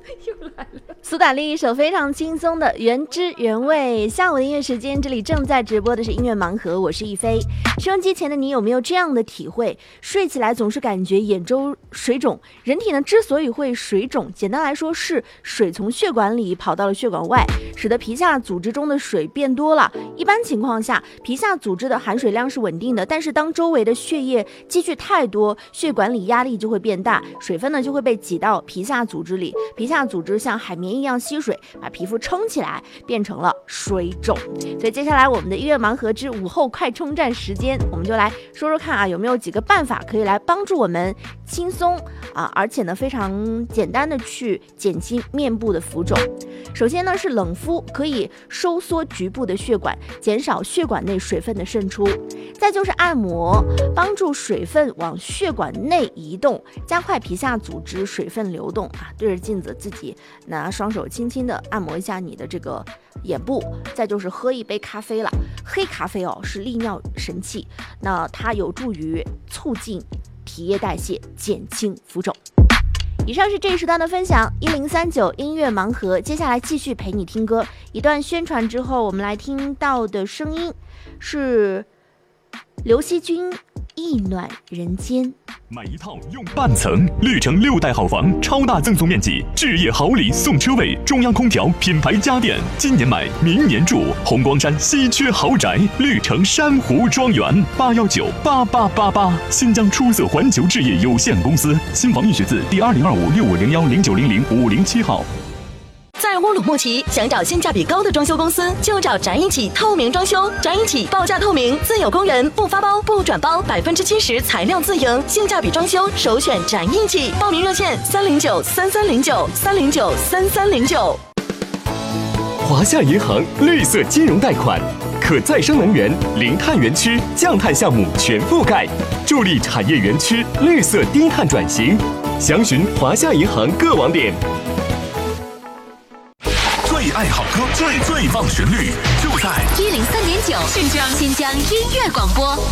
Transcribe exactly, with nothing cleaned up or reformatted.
又来了。苏打绿一首非常轻松的《原汁原味》。下午的音乐时间，这里正在直播的是音乐盲盒，我是一飞。收音机前的你有没有这样的体会？睡起来总是感觉眼周水肿。人体呢之所以会水肿，简单来说是水从血管里跑到了血管外，使得皮下组织中的水变多了。一般情况下，皮下组织的含水量是稳定的，但是当周围的血液积聚太多，血管里压力就会变大，水分呢就会被挤到皮下组织里，皮下组织像海绵一样吸水，把皮肤撑起来，变成了水肿。所以接下来我们的音乐盲盒之午后快充站时间，我们就来说说看啊，有没有几个办法可以来帮助我们轻松啊，而且呢非常简单的去减轻面部的浮肿。首先呢是冷敷，可以收缩局部的血管，减少血管内水分的渗出。再就是按摩，帮助水分往血管内移动，加快皮下组织水分流动啊。对着镜子自己拿双手轻轻的按摩一下你的这个眼部。再就是喝一杯咖啡了，黑咖啡哦是利尿神器，那它有助于促进体液代谢，减轻浮肿。以上是这一时段的分享，一零三九音乐盲盒，接下来继续陪你听歌。一段宣传之后，我们来听到的声音是刘惜君意暖人间。 买一套用半层绿城六代好房，超大赠送面积，置业好礼送车位，中央空调品牌家电，今年买明年住，红光山稀缺豪宅绿城珊瑚庄园，八幺九八八八八，新疆出色环球置业有限公司，新房预选字第二零二五六五零幺零九零零五零七号。 在乌鲁木齐，想找性价比高的装修公司，就找展一起透明装修。展一起报价透明，自有工人，不发包不转包，百分之七十材料自营，性价比装修首选展一起。报名热线三零九三三零九三零九三三零九。 华夏银行绿色金融贷款，可再生能源、零碳园区、降碳项目全覆盖，助力产业园区绿色低碳转型。详询华夏银行各网点。 最爱好歌，最最棒旋律，就在一零三点九，新疆新疆音乐广播。